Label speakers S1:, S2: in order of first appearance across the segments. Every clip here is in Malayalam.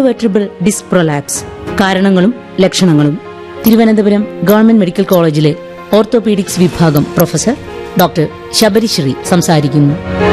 S1: Vertebral disc prolapse. കാരണങ്ങളും ലക്ഷണങ്ങളും. തിരുവനന്തപുരം ഗവൺമെന്റ് മെഡിക്കൽ കോളേജിലെ ഓർത്തോപീഡിക്സ് വിഭാഗം പ്രൊഫസർ ഡോക്ടർ ശബരിശ്രീ സംസാരിക്കുന്നു.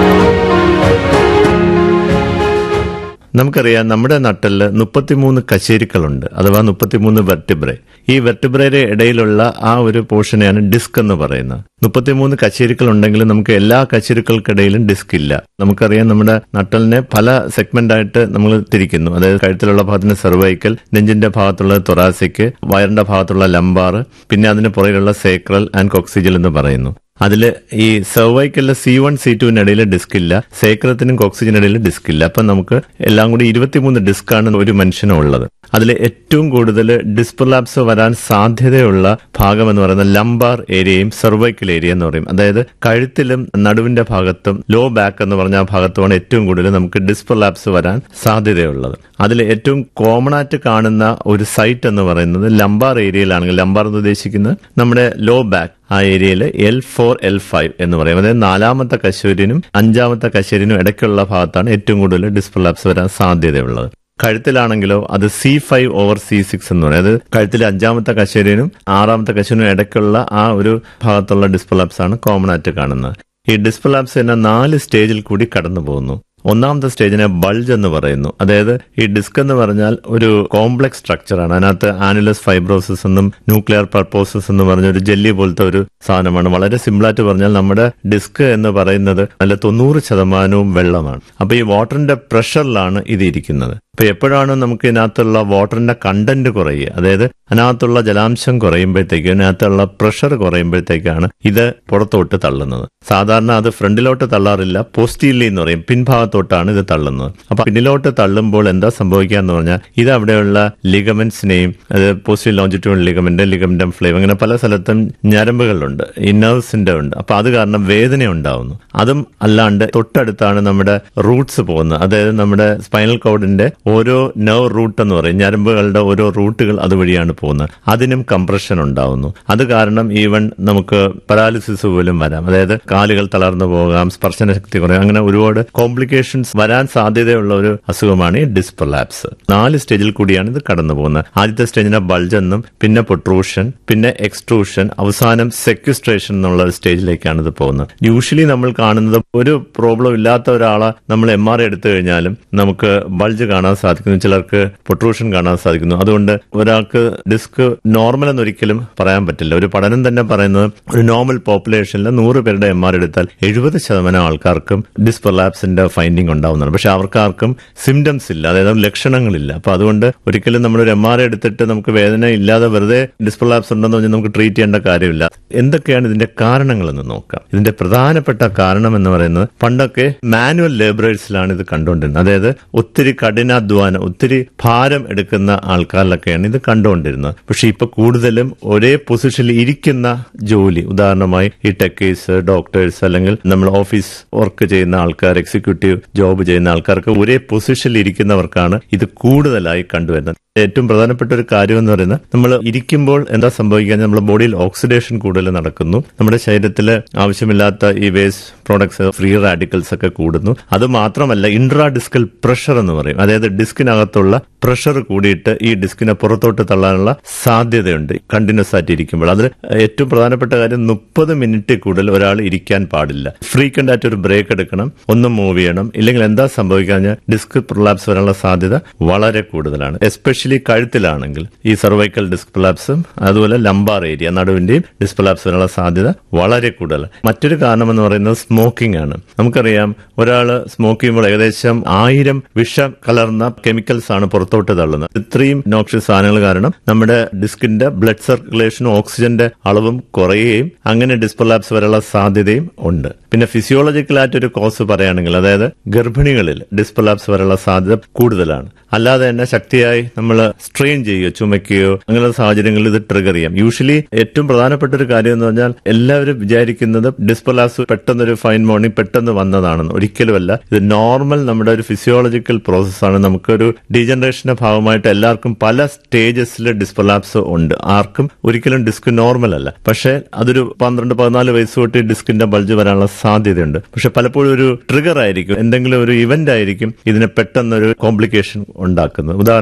S2: നമുക്കറിയാം, നമ്മുടെ നട്ടലില് 33 കശേരുക്കളുണ്ട്, അഥവാ 33 വെർട്ടിബ്രേ. ഈ വെർട്ടിബ്രയുടെ ഇടയിലുള്ള ആ ഒരു പോർഷനെയാണ് ഡിസ്ക് എന്ന് പറയുന്നത്. 33 കശേരുക്കൾ ഉണ്ടെങ്കിലും നമുക്ക് എല്ലാ കശേരുക്കൾക്കിടയിലും ഡിസ്ക് ഇല്ല. നമുക്കറിയാം, നമ്മുടെ നട്ടലിനെ പല സെഗ്മെന്റ് ആയിട്ട് നമ്മൾ തിരിക്കുന്നു. അതായത് കഴുത്തിലുള്ള ഭാഗത്തിന് സെർവൈക്കൽ, നെഞ്ചിന്റെ ഭാഗത്തുള്ള തൊറാസിക്, വയറിന്റെ ഭാഗത്തുള്ള ലംബാർ, പിന്നെ അതിന് പുറകിലുള്ള സേക്രൽ ആൻഡ് കോക്സിജൽ എന്ന് പറയുന്നു. അതില് ഈ സെർവൈക്കലിലെ C1 C2 ഇടയിൽ ഡിസ്ക് ഇല്ല, സേക്രത്തിനും കോക്സിജനിടയിൽ ഡിസ്ക് ഇല്ല. അപ്പൊ നമുക്ക് എല്ലാം കൂടി 23 ഡിസ്കാണ് ഒരു മനുഷ്യനുള്ളത്. അതിൽ ഏറ്റവും കൂടുതൽ ഡിസ്ക് പ്രൊലാപ്സ് വരാൻ സാധ്യതയുള്ള ഭാഗം എന്ന് പറയുന്നത് ലംബാർ ഏരിയയും സെർവൈക്കൽ ഏരിയ എന്ന് പറയും. അതായത് കഴുത്തിലും നടുവിന്റെ ഭാഗത്തും ലോ ബാക്ക് എന്ന് പറഞ്ഞ ആ ഭാഗത്തുമാണ് ഏറ്റവും കൂടുതൽ നമുക്ക് ഡിസ്ക് പ്രൊലാപ്സ് വരാൻ സാധ്യതയുള്ളത്. അതിൽ ഏറ്റവും കോമൺ ആയിട്ട് കാണുന്ന ഒരു സൈറ്റ് എന്ന് പറയുന്നത് ലംബാർ ഏരിയയിലാണെങ്കിൽ, ലംബാർ എന്ന് ഉദ്ദേശിക്കുന്നത് നമ്മുടെ ലോ ബാക്ക് ആ ഏരിയയിൽ L4 L5 എന്ന് പറയും. അതായത് 4ാമത്തെ കശേരുവിനും 5ാമത്തെ കശേരുവിനും ഇടയ്ക്കുള്ള ഭാഗത്താണ് ഏറ്റവും കൂടുതൽ ഡിസ്ക് പ്രൊലാപ്സ് വരാൻ സാധ്യതയുള്ളത്. കഴുത്തിലാണെങ്കിലോ അത് C5/C6 എന്ന് പറയും. അതായത് കഴുത്തിലെ 5ാമത്തെ കശേരുവിനും 6ാമത്തെ കശേരുവിനും ഇടയ്ക്കുള്ള ആ ഒരു ഭാഗത്തുള്ള ഡിസ്ക് പ്രൊലാപ്സ് ആണ് കോമൺ ആയിട്ട് കാണുന്നത്. ഈ ഡിസ്ക് പ്രൊലാപ്സ് തന്നെ 4 സ്റ്റേജിൽ കൂടി കടന്നു പോകുന്നു. 1ാമത്തെ സ്റ്റേജിനെ ബൾജ് എന്ന് പറയുന്നു. അതായത് ഈ ഡിസ്ക് എന്ന് പറഞ്ഞാൽ ഒരു കോംപ്ലക്സ് സ്ട്രക്ചറാണ്. അതിനകത്ത് ആനുലസ് ഫൈബ്രോസിസ് എന്നും ന്യൂക്ലിയർ പർപ്പോസസ് എന്ന് പറഞ്ഞ ഒരു ജെല്ലി പോലത്തെ ഒരു സാധനമാണ്. വളരെ സിമ്പിളായിട്ട് പറഞ്ഞാൽ നമ്മുടെ ഡിസ്ക് എന്ന് പറയുന്നത് അതിൽ 90% വെള്ളമാണ്. അപ്പൊ ഈ വാട്ടറിന്റെ പ്രഷറിലാണ് ഇത് ഇരിക്കുന്നത്. അപ്പൊ എപ്പോഴാണ് നമുക്ക് ഇതിനകത്തുള്ള വാട്ടറിന്റെ കണ്ടന്റ് കുറയുക, അതായത് അതിനകത്തുള്ള ജലാംശം കുറയുമ്പോഴത്തേക്കും, ഇതിനകത്തുള്ള പ്രഷർ കുറയുമ്പോഴത്തേക്കാണ് ഇത് പുറത്തോട്ട് തള്ളുന്നത്. സാധാരണ അത് ഫ്രണ്ടിലോട്ട് തള്ളാറില്ല, പോസ്റ്റീരിയർലി എന്ന് പറയും, പിൻഭാഗത്തോട്ടാണ് ഇത് തള്ളുന്നത്. അപ്പൊ പിന്നിലോട്ട് തള്ളുമ്പോൾ എന്താ സംഭവിക്കുക എന്ന് പറഞ്ഞാൽ ഇത് അവിടെയുള്ള ലിഗമെന്റ്സിനെയും, അത് പോസ്റ്റീരിയർ ലോഞ്ചിറ്റ്യൂഡിനൽ ലിഗമെന്റ്, ലിഗമെന്റം ഫ്ലേവ്, അങ്ങനെ പല സ്ഥലത്തും ഞരമ്പുകളുണ്ട്, ഈ നെർവ്സിന്റെ ഉണ്ട്. അപ്പൊ അത് കാരണം വേദന ഉണ്ടാവുന്നു. അതും അല്ലാണ്ട് തൊട്ടടുത്താണ് നമ്മുടെ റൂട്ട്സ് പോകുന്നത്. അതായത് നമ്മുടെ സ്പൈനൽ കോഡിന്റെ ഓരോ നെർവ് റൂട്ട് എന്ന് പറയും, ഞരമ്പുകളുടെ ഓരോ റൂട്ടുകൾ അതുവഴിയാണ് പോകുന്നത്. അതിനും കംപ്രഷൻ ഉണ്ടാവുന്നു. അത് കാരണം ഈവൻ നമുക്ക് പരാലിസിസ് പോലും വരാം. അതായത് കാലുകൾ തളർന്നു പോകാം, സ്പർശന ശക്തി കുറയും, അങ്ങനെ ഒരുപാട് കോംപ്ലിക്കേഷൻസ് വരാൻ സാധ്യതയുള്ള ഒരു അസുഖമാണ് ഈ ഡിസ്ക് പ്രൊലാപ്സ്. 4 സ്റ്റേജിൽ കൂടിയാണ് ഇത് കടന്നു പോകുന്നത്. ആദ്യത്തെ സ്റ്റേജിനെ ബൾജ് എന്നും, പിന്നെ പൊട്രൂഷൻ, പിന്നെ എക്സ്ട്രൂഷൻ, അവസാനം സെക്വിസ്ട്രേഷൻ എന്നുള്ള സ്റ്റേജിലേക്കാണ് ഇത് പോകുന്നത്. യൂഷ്വലി നമ്മൾ കാണുന്നത് ഒരു പ്രോബ്ലം ഇല്ലാത്ത ഒരാളെ നമ്മൾ MRI എടുത്തു കഴിഞ്ഞാലും നമുക്ക് ബൾജ് കാണാൻ സാധിക്കുന്നു, ചിലർക്ക് പൊട്രൂഷൻ കാണാൻ സാധിക്കുന്നു. അതുകൊണ്ട് ഒരാൾക്ക് ഡിസ്ക് നോർമൽ എന്നൊരിക്കലും പറയാൻ പറ്റില്ല. ഒരു പഠനം തന്നെ പറയുന്നത് ഒരു നോർമൽ പോപ്പുലേഷനിൽ 100 പേരുടെ MRI എടുത്താൽ 70% ആൾക്കാർക്കും ഡിസ്ക് പ്രൊലാപ്സിന്റെ ഫൈൻഡിങ് ഉണ്ടാവുന്നതാണ്. പക്ഷെ അവർക്കാർക്കും സിംറ്റംസ് ഇല്ല, അതായത് ലക്ഷണങ്ങളില്ല. അപ്പൊ അതുകൊണ്ട് ഒരിക്കലും നമ്മളൊരു MRI എടുത്തിട്ട് നമുക്ക് വേദന ഇല്ലാതെ വെറുതെ ഡിസ്ക് പ്രൊലാപ്സ് ഉണ്ടെന്ന് പറഞ്ഞാൽ നമുക്ക് ട്രീറ്റ് ചെയ്യേണ്ട കാര്യമില്ല. എന്തൊക്കെയാണ് ഇതിന്റെ കാരണങ്ങളെന്ന് നോക്കാം. ഇതിന്റെ പ്രധാനപ്പെട്ട കാരണം എന്ന് പറയുന്നത്, പണ്ടൊക്കെ മാനുവൽ ലേബറേഴ്സിലാണ് ഇത് കണ്ടുകൊണ്ടിരുന്നത്. അതായത് ഒത്തിരി കഠിനാധ്വാനം, ഒത്തിരി ഭാരം എടുക്കുന്ന ആൾക്കാരിലൊക്കെയാണ് ഇത് കണ്ടുകൊണ്ടിരുന്നത്. പക്ഷെ ഇപ്പൊ കൂടുതലും ഒരേ പൊസിഷനിൽ ഇരിക്കുന്ന ജോലി, ഉദാഹരണമായി ഈ ടെക്കേഴ്സ്, ഡോക്ടേഴ്സ്, അല്ലെങ്കിൽ നമ്മൾ ഓഫീസ് വർക്ക് ചെയ്യുന്ന ആൾക്കാർ, എക്സിക്യൂട്ടീവ് ജോബ് ചെയ്യുന്ന ആൾക്കാർക്ക് ഒരേ പൊസിഷനിൽ ഇരിക്കുന്നവർക്കാണ് ഇത് കൂടുതലായി കണ്ടുവരുന്നത്. ഏറ്റവും പ്രധാനപ്പെട്ട ഒരു കാര്യം എന്ന് പറയുന്നത്, നമ്മൾ ഇരിക്കുമ്പോൾ എന്താ സംഭവിക്കുക, നമ്മുടെ ബോഡിയിൽ ഓക്സിഡേഷൻ കൂടുതൽ നടക്കുന്നു, നമ്മുടെ ശരീരത്തിൽ ആവശ്യമില്ലാത്ത ഈ വേസ്റ്റ് പ്രോഡക്ട്സ്, ഫ്രീ റാഡിക്കൽസ് ഒക്കെ കൂടുന്നു. അത് മാത്രമല്ല, ഇൻട്രാ ഡിസ്കൽ പ്രഷർ എന്ന് പറയും. അതായത് ഡിസ്കിനകത്തുള്ള പ്രഷർ കൂടിയിട്ട് ഈ ഡിസ്കിനെ പുറത്തോട്ട് തള്ളാനുള്ള സാധ്യതയുണ്ട് കണ്ടിന്യൂസ് ആയിട്ട് ഇരിക്കുമ്പോൾ. അതിൽ ഏറ്റവും പ്രധാനപ്പെട്ട കാര്യം, 30 മിനിറ്റ് കൂടുതൽ ഒരാൾ ഇരിക്കാൻ പാടില്ല. ഫ്രീക്വന്റ് ആയിട്ട് ഒരു ബ്രേക്ക് എടുക്കണം, ഒന്ന് മൂവ് ചെയ്യണം. ഇല്ലെങ്കിൽ എന്താ സംഭവിക്കുക, ഡിസ്ക് പ്രൊലാപ്സ് വരാനുള്ള സാധ്യത വളരെ കൂടുതലാണ്. എസ്പെഷ്യലി കഴുത്തിലാണെങ്കിൽ ഈ സർവൈക്കൽ ഡിസ്ക് പ്രൊലാപ്സും അതുപോലെ ലംബാർ ഏരിയ, നടുവിന്റെയും ഡിസ്ക് പ്രൊലാപ്സ് വരാനുള്ള സാധ്യത വളരെ കൂടുതലാണ്. മറ്റൊരു കാരണം എന്ന് പറയുന്നത് സ്മോക്കിംഗ് ആണ്. നമുക്കറിയാം, ഒരാൾ സ്മോക്ക് ചെയ്യുമ്പോൾ ഏകദേശം 1000 വിഷം കലർന്ന കെമിക്കൽസ് ആണ് പുറത്തോട്ട് തള്ളുന്നത്. ഇത്രയും നോക്ഷ്യസ് സാധനങ്ങൾ കാരണം നമ്മുടെ ഡിസ്കിന്റെ ബ്ലഡ് സർക്കുലേഷനും ഓക്സിജന്റെ അളവും കുറയുകയും അങ്ങനെ ഡിസ്ക് പ്രൊലാപ്സ് വരാനുള്ള സാധ്യതയും ഉണ്ട്. പിന്നെ ഫിസിയോളജിക്കലായിട്ടൊരു കോസ് പറയുകയാണെങ്കിൽ, അതായത് ഗർഭിണികളിൽ ഡിസ്ക് പ്രൊലാപ്സ് വരാനുള്ള സാധ്യത കൂടുതലാണ്. അല്ലാതെ തന്നെ ശക്തിയായി നമ്മൾ സ്ട്രെയിൻ ചെയ്യുകയോ ചുമയ്ക്കുകയോ അങ്ങനെയുള്ള സാഹചര്യങ്ങളിൽ ഇത് ട്രിഗർ ചെയ്യാം. യൂഷ്വലി ഏറ്റവും പ്രധാനപ്പെട്ട ഒരു കാര്യം എന്ന് പറഞ്ഞാൽ, എല്ലാവരും വിചാരിക്കുന്നത് ഡിസ്ക് പ്രൊലാപ്സ് പെട്ടെന്നൊരു ഫൈൻ മോർണിംഗ് പെട്ടെന്ന് വന്നതാണെന്ന്. ഒരിക്കലുമല്ല. ഇത് നോർമൽ നമ്മുടെ ഒരു ഫിസിയോളജിക്കൽ പ്രോസസ്സാണ്. നമുക്കൊരു ഡീജനറേഷന്റെ ഭാഗമായിട്ട് എല്ലാവർക്കും പല സ്റ്റേജസിൽ ഡിസ്ക് പ്രൊലാപ്സ് ഉണ്ട്. ആർക്കും ഒരിക്കലും ഡിസ്ക് നോർമൽ അല്ല. പക്ഷെ അതൊരു 12-14 വയസ്സ് തൊട്ട് ഡിസ്കിന്റെ ബൾജ് വരാനുള്ള സാധ്യതയുണ്ട്. പക്ഷെ പലപ്പോഴും ഒരു ട്രിഗർ ആയിരിക്കും, എന്തെങ്കിലും ഒരു ഇവന്റ് ആയിരിക്കും ഇതിനെ പെട്ടെന്നൊരു കോംപ്ലിക്കേഷൻ ഉണ്ടാക്കുന്നത്. ഉദാഹരണം